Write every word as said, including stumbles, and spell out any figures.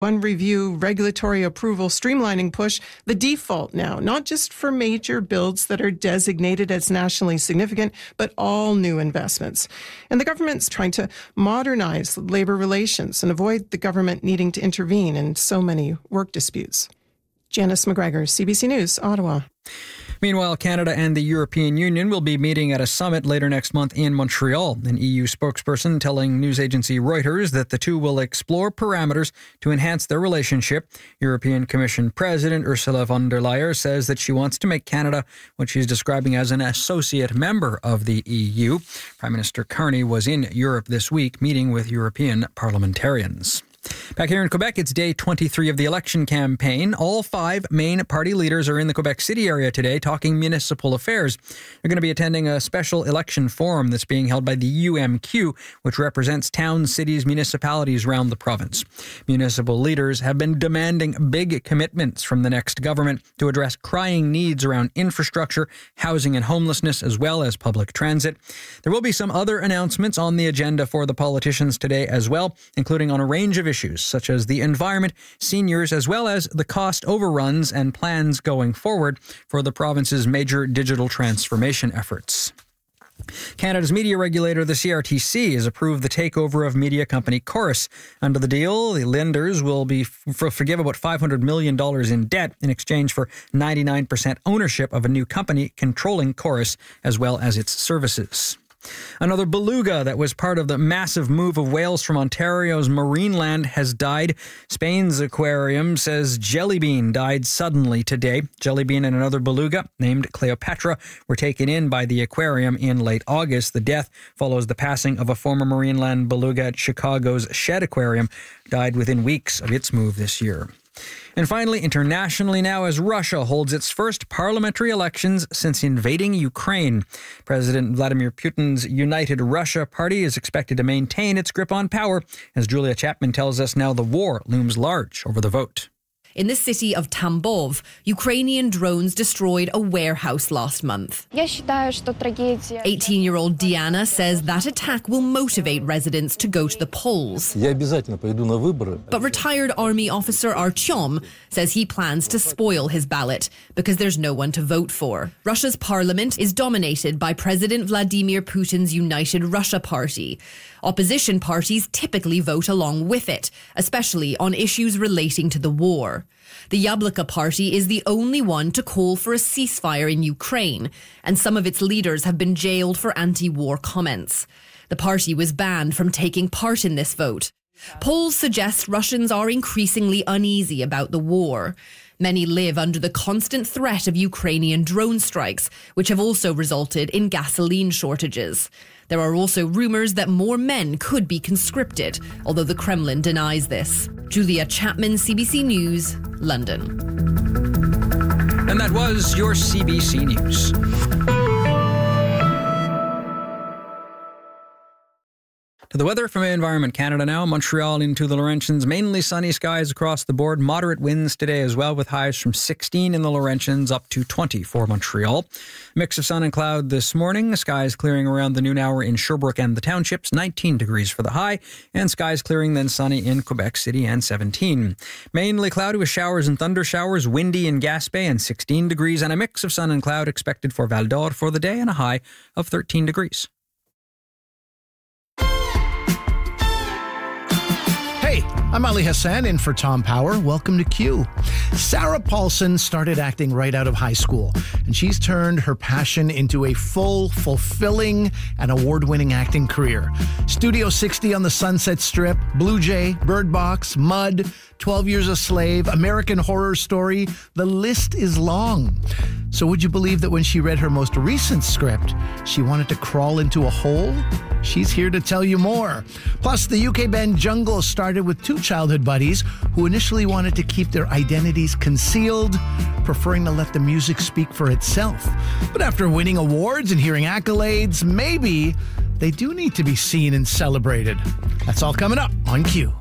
One review, regulatory approval streamlining push, the default now, not just for major builds that are designated as nationally significant, but all new investments. And the government's trying to modernize labor relations and avoid the government needing to intervene in so many work disputes. Janice McGregor, C B C News, Ottawa. Meanwhile, Canada and the European Union will be meeting at a summit later next month in Montreal. An E U spokesperson telling news agency Reuters that the two will explore parameters to enhance their relationship. European Commission President Ursula von der Leyen says that she wants to make Canada what she's describing as an associate member of the E U. Prime Minister Carney was in Europe this week meeting with European parliamentarians. Back here in Quebec, it's day twenty-three of the election campaign. All five main party leaders are in the Quebec City area today talking municipal affairs. They're going to be attending a special election forum that's being held by the U M Q, which represents towns, cities, municipalities around the province. Municipal leaders have been demanding big commitments from the next government to address crying needs around infrastructure, housing and homelessness, as well as public transit. There will be some other announcements on the agenda for the politicians today as well, including on a range of issues such as the environment, seniors, as well as the cost overruns and plans going forward for the province's major digital transformation efforts. Canada's media regulator, the C R T C, has approved the takeover of media company Corus. Under the deal, the lenders will be f- forgive about five hundred million dollars in debt in exchange for ninety-nine percent ownership of a new company controlling Corus as well as its services. Another beluga that was part of the massive move of whales from Ontario's Marineland has died. Spain's aquarium says Jellybean died suddenly today. Jellybean and another beluga named Cleopatra were taken in by the aquarium in late August. The death follows the passing of a former Marineland beluga at Chicago's Shedd Aquarium, died within weeks of its move this year. And finally, internationally now, as Russia holds its first parliamentary elections since invading Ukraine. President Vladimir Putin's United Russia Party is expected to maintain its grip on power. As Julia Chapman tells us now, the war looms large over the vote. In the city of Tambov, Ukrainian drones destroyed a warehouse last month. eighteen-year-old Diana says that attack will motivate residents to go to the polls. But retired army officer Artyom says he plans to spoil his ballot because there's no one to vote for. Russia's parliament is dominated by President Vladimir Putin's United Russia Party. Opposition parties typically vote along with it, especially on issues relating to the war. The Yabloko Party is the only one to call for a ceasefire in Ukraine, and some of its leaders have been jailed for anti-war comments. The party was banned from taking part in this vote. Polls suggest Russians are increasingly uneasy about the war. Many live under the constant threat of Ukrainian drone strikes, which have also resulted in gasoline shortages. There are also rumours that more men could be conscripted, although the Kremlin denies this. Julia Chapman, C B C News, London. And that was your C B C News. To the weather from Environment Canada now. Montreal into the Laurentians. Mainly sunny skies across the board. Moderate winds today as well, with highs from sixteen in the Laurentians up to twenty for Montreal. Mix of sun and cloud this morning. Skies clearing around the noon hour in Sherbrooke and the townships. nineteen degrees for the high. And skies clearing then sunny in Quebec City and seventeen. Mainly cloudy with showers and thunder showers. Windy in Gaspé and sixteen degrees. And a mix of sun and cloud expected for Val d'Or for the day and a high of thirteen degrees. Hey, I'm Ali Hassan in for Tom Power. Welcome to Q. Sarah Paulson started acting right out of high school, and she's turned her passion into a full, fulfilling, and award-winning acting career. Studio sixty on the Sunset Strip, Blue Jay, Bird Box, Mud, twelve Years a Slave, American Horror Story. The list is long. So would you believe that when she read her most recent script, she wanted to crawl into a hole? She's here to tell you more. Plus, the U K band Jungle started with two childhood buddies who initially wanted to keep their identities concealed, preferring to let the music speak for itself. But after winning awards and hearing accolades, maybe they do need to be seen and celebrated. That's all coming up on Q.